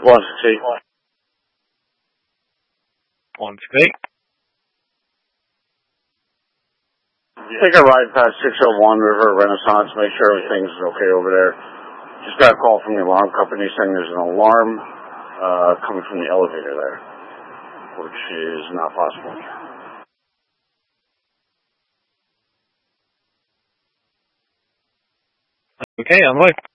168. 168. Take a ride past 601 River Renaissance, make sure everything's okay over there. Just got a call from the alarm company saying there's an alarm coming from the elevator there, which is not possible. Okay, on the way.